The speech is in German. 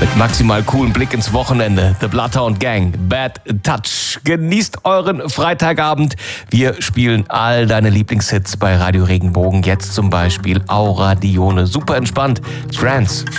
Mit maximal coolen Blick ins Wochenende. The Bloodhound Gang, Bad Touch. Genießt euren Freitagabend. Wir spielen all deine Lieblingshits bei Radio Regenbogen. Jetzt zum Beispiel Aura Dione. Super entspannt. Trance.